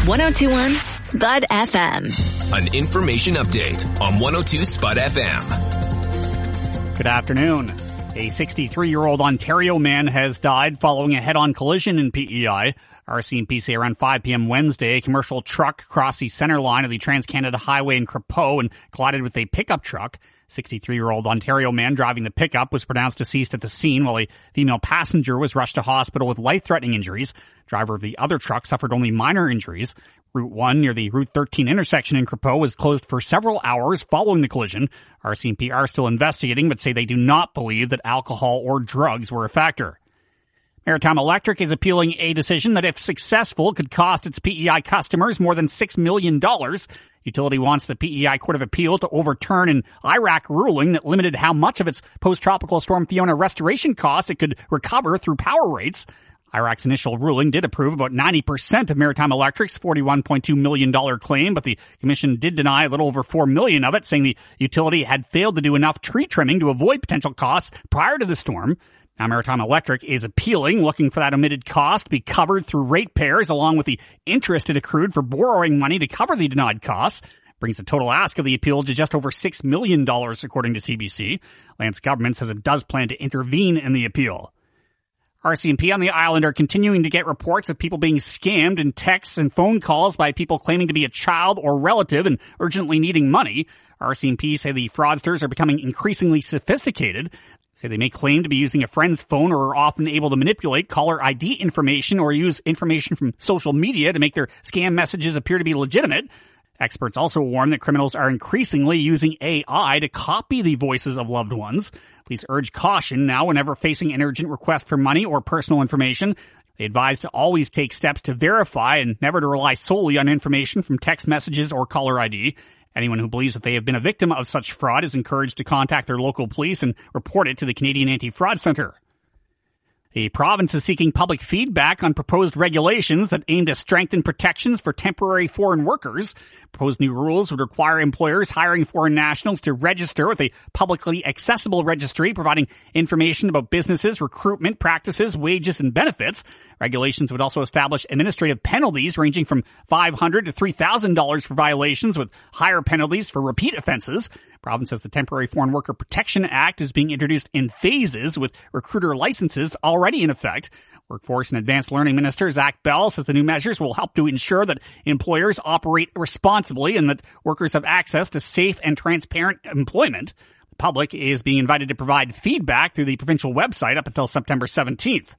102.1 Spud FM. An information update on 102 Spud FM. Good afternoon. A 63-year-old Ontario man has died following a head-on collision in PEI. RCMP say around 5 p.m. Wednesday, a commercial truck crossed the center line of the Trans-Canada Highway in Crépeau and collided with a pickup truck. 63-year-old Ontario man driving the pickup was pronounced deceased at the scene, while a female passenger was rushed to hospital with life-threatening injuries. Driver of the other truck suffered only minor injuries. Route 1 near the Route 13 intersection in Crépeau was closed for several hours following the collision. RCMP are still investigating, but say they do not believe that alcohol or drugs were a factor. Maritime Electric is appealing a decision that, if successful, could cost its PEI customers more than $6 million. Utility wants the PEI Court of Appeal to overturn an IRAC ruling that limited how much of its post-tropical storm Fiona restoration costs it could recover through power rates. IRAC's initial ruling did approve about 90% of Maritime Electric's $41.2 million claim, but the commission did deny a little over $4 million of it, saying the utility had failed to do enough tree trimming to avoid potential costs prior to the storm. Now, Maritime Electric is appealing, looking for that omitted cost to be covered through ratepayers, along with the interest it accrued for borrowing money to cover the denied costs. Brings the total ask of the appeal to just over $6 million, according to CBC. Lance government says it does plan to intervene in the appeal. RCMP on the island are continuing to get reports of people being scammed in texts and phone calls by people claiming to be a child or relative and urgently needing money. RCMP say the fraudsters are becoming increasingly sophisticated. Say they may claim to be using a friend's phone or are often able to manipulate caller ID information or use information from social media to make their scam messages appear to be legitimate. Experts also warn that criminals are increasingly using AI to copy the voices of loved ones. Please urge caution now whenever facing an urgent request for money or personal information. They advise to always take steps to verify and never to rely solely on information from text messages or caller ID. Anyone who believes that they have been a victim of such fraud is encouraged to contact their local police and report it to the Canadian Anti-Fraud Centre. The province is seeking public feedback on proposed regulations that aim to strengthen protections for temporary foreign workers. Proposed new rules would require employers hiring foreign nationals to register with a publicly accessible registry, providing information about businesses, recruitment practices, wages, and benefits. Regulations would also establish administrative penalties ranging from $500 to $3,000 for violations, with higher penalties for repeat offenses. Province says the Temporary Foreign Worker Protection Act is being introduced in phases, with recruiter licenses already in effect. Workforce and Advanced Learning Minister Zach Bell says the new measures will help to ensure that employers operate responsibly and that workers have access to safe and transparent employment. The public is being invited to provide feedback through the provincial website up until September 17th.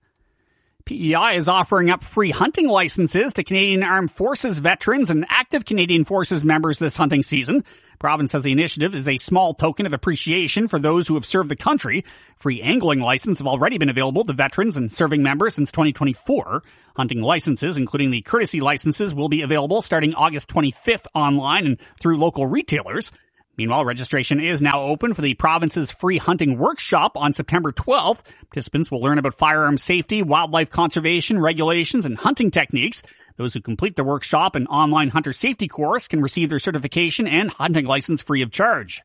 PEI is offering up free hunting licenses to Canadian Armed Forces veterans and active Canadian Forces members this hunting season. Province says the initiative is a small token of appreciation for those who have served the country. Free angling licenses have already been available to veterans and serving members since 2024. Hunting licenses, including the courtesy licenses, will be available starting August 25th online and through local retailers. Meanwhile, registration is now open for the province's free hunting workshop on September 12th. Participants will learn about firearms safety, wildlife conservation, regulations, and hunting techniques. Those who complete the workshop and online hunter safety course can receive their certification and hunting license free of charge.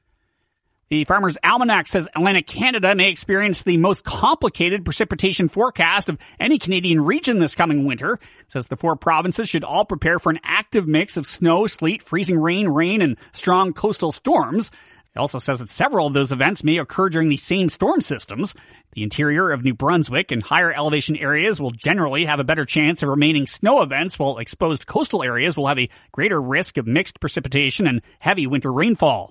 The Farmer's Almanac says Atlantic Canada may experience the most complicated precipitation forecast of any Canadian region this coming winter. It says the 4 provinces should all prepare for an active mix of snow, sleet, freezing rain, and strong coastal storms. It also says that several of those events may occur during the same storm systems. The interior of New Brunswick and higher elevation areas will generally have a better chance of remaining snow events, while exposed coastal areas will have a greater risk of mixed precipitation and heavy winter rainfall.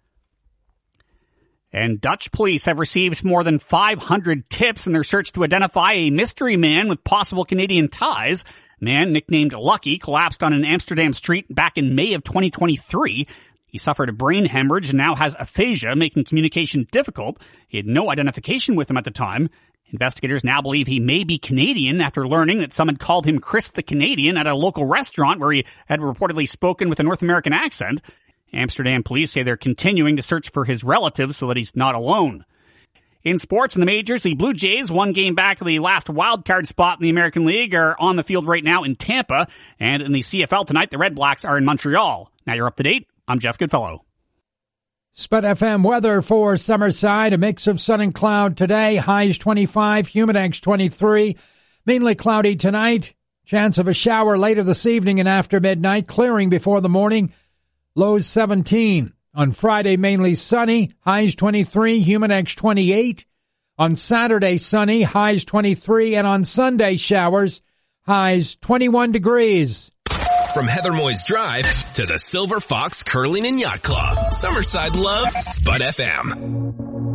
And Dutch police have received more than 500 tips in their search to identify a mystery man with possible Canadian ties. A man nicknamed Lucky collapsed on an Amsterdam street back in May of 2023. He suffered a brain hemorrhage and now has aphasia, making communication difficult. He had no identification with him at the time. Investigators now believe he may be Canadian after learning that someone called him Chris the Canadian at a local restaurant where he had reportedly spoken with a North American accent. Amsterdam police say they're continuing to search for his relatives so that he's not alone. In sports in the majors, the Blue Jays, 1 game back of the last wildcard spot in the American League, are on the field right now in Tampa. And in the CFL tonight, the Red Blacks are in Montreal. Now you're up to date. I'm Jeff Goodfellow. Spud FM weather for Summerside. A mix of sun and cloud today. Highs 25, humidex 23. Mainly cloudy tonight. Chance of a shower later this evening and after midnight, clearing before the morning, lows 17. On Friday, mainly sunny, highs 23, humid X 28. On Saturday, sunny, highs 23, and on Sunday, showers, highs 21 degrees. From Heather Moyes Drive to the Silver Fox Curling and Yacht Club, Summerside loves Spud FM.